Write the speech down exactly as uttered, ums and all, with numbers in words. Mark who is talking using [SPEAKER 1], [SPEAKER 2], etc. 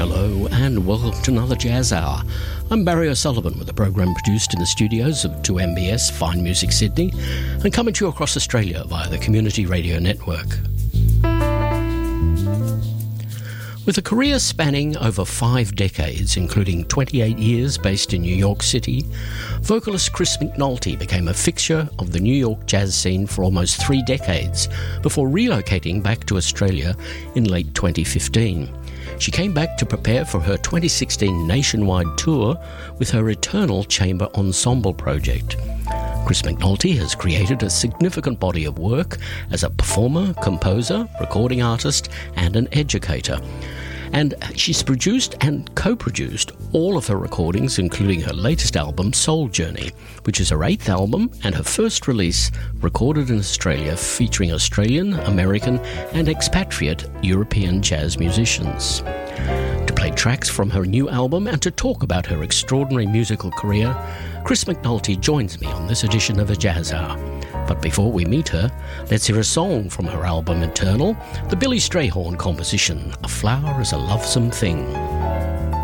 [SPEAKER 1] Hello and welcome to another Jazz Hour. I'm Barry O'Sullivan with a program produced in the studios of two M B S Fine Music Sydney and coming to you across Australia via the Community Radio Network. With a career spanning over five decades, including twenty-eight years based in New York City, vocalist Chris McNulty became a fixture of the New York jazz scene for almost three decades before relocating back to Australia in late twenty fifteen. She came back to prepare for her twenty sixteen nationwide tour with her Eternal Chamber Ensemble project. Chris McNulty has created a significant body of work as a performer, composer, recording artist, and an educator. And she's produced and co-produced all of her recordings, including her latest album, Soul Journey, which is her eighth album and her first release recorded in Australia, featuring Australian, American, and expatriate European jazz musicians. To play tracks from her new album and to talk about her extraordinary musical career, Chris McNulty joins me on this edition of A Jazz Hour. But before we meet her, let's hear a song from her album Eternal, the Billy Strayhorn composition, A Flower is a Lovesome Thing.